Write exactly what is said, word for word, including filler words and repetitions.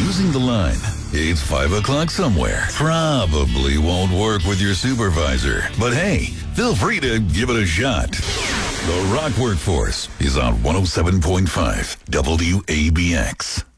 using the line, it's five o'clock somewhere. Probably won't work with your supervisor. But hey, feel free to give it a shot. The Rock Workforce is on one oh seven point five W A B X.